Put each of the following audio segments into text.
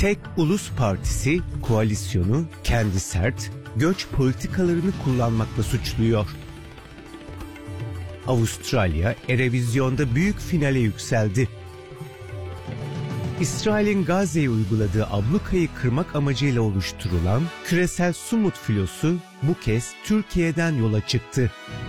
Tek Ulus Partisi koalisyonu kendi sert göç politikalarını kullanmakla suçluyor. Avustralya Erevizyon'da büyük finale yükseldi. İsrail'in Gazze'ye uyguladığı ablukayı kırmak amacıyla oluşturulan küresel Sumut filosu bu kez Türkiye'den yola çıktı.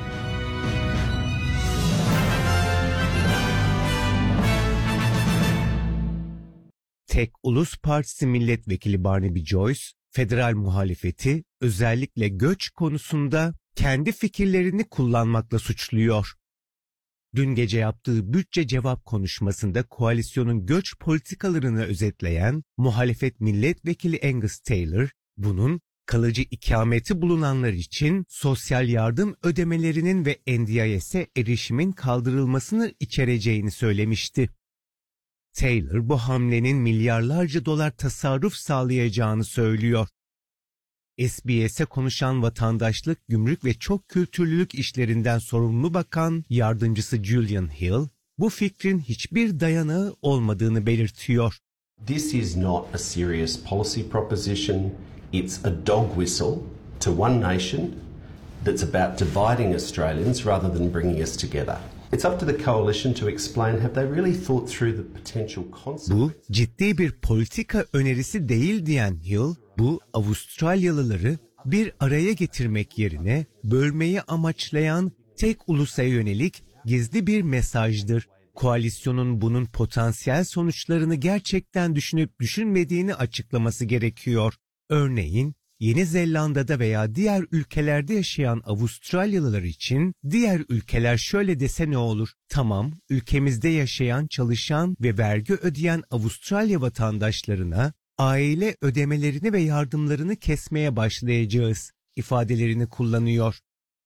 Tek Ulus Partisi Milletvekili Barnaby Joyce, federal muhalefeti özellikle göç konusunda kendi fikirlerini kullanmakla suçluyor. Dün gece yaptığı bütçe cevap konuşmasında koalisyonun göç politikalarını özetleyen muhalefet milletvekili Angus Taylor, bunun kalıcı ikameti bulunanlar için sosyal yardım ödemelerinin ve NDIS'e erişimin kaldırılmasını içereceğini söylemişti. Taylor bu hamlenin milyarlarca dolar tasarruf sağlayacağını söylüyor. SBS'e konuşan vatandaşlık, gümrük ve çok kültürlülük işlerinden sorumlu bakan yardımcısı Julian Hill, bu fikrin hiçbir dayanağı olmadığını belirtiyor. This is not a serious policy proposition. It's a dog whistle to one nation that's about dividing Australians rather than bringing us together. It's up to the coalition to explain have they really thought through the potential consequences. Bu ciddi bir politika önerisi değil diyen Hill, bu Avustralyalıları bir araya getirmek yerine bölmeyi amaçlayan tek ulusa yönelik gizli bir mesajdır. Koalisyonun bunun potansiyel sonuçlarını gerçekten düşünüp düşünmediğini açıklaması gerekiyor. Örneğin Yeni Zelanda'da veya diğer ülkelerde yaşayan Avustralyalılar için diğer ülkeler şöyle dese ne olur? Tamam, ülkemizde yaşayan, çalışan ve vergi ödeyen Avustralya vatandaşlarına aile ödemelerini ve yardımlarını kesmeye başlayacağız ifadelerini kullanıyor.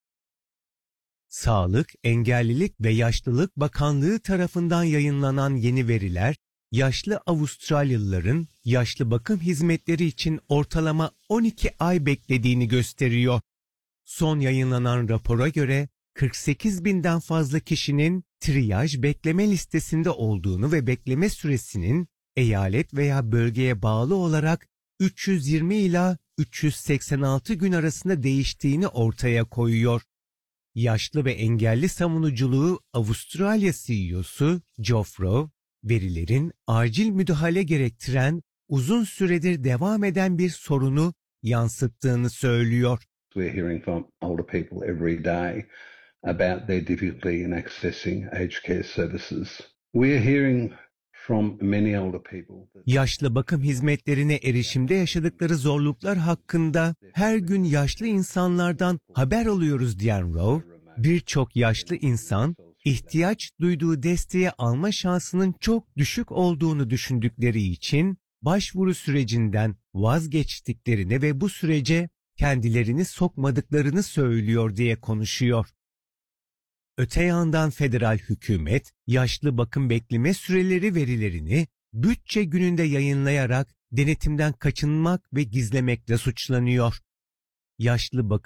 Sağlık, Engellilik ve Yaşlılık Bakanlığı tarafından yayınlanan yeni veriler, yaşlı Avustralyalıların yaşlı bakım hizmetleri için ortalama 12 ay beklediğini gösteriyor. Son yayınlanan rapora göre 48 binden fazla kişinin triyaj bekleme listesinde olduğunu ve bekleme süresinin eyalet veya bölgeye bağlı olarak 320 ila 386 gün arasında değiştiğini ortaya koyuyor. Yaşlı ve engelli savunuculuğu Avustralya CEO'su Geoffroy, verilerin acil müdahale gerektiren, uzun süredir devam eden bir sorunu yansıttığını söylüyor. We're hearing from older people every day about their difficulty in accessing aged care services. We're hearing from many older people. Yaşlı bakım hizmetlerine erişimde yaşadıkları zorluklar hakkında her gün yaşlı insanlardan haber alıyoruz diyen Rowe, birçok yaşlı insan ihtiyaç duyduğu desteği alma şansının çok düşük olduğunu düşündükleri için başvuru sürecinden vazgeçtiklerini ve bu sürece kendilerini sokmadıklarını söylüyor diye konuşuyor. Öte yandan federal hükümet, yaşlı bakım bekleme süreleri verilerini bütçe gününde yayınlayarak denetimden kaçınmak ve gizlemekle suçlanıyor. Yaşlı bakım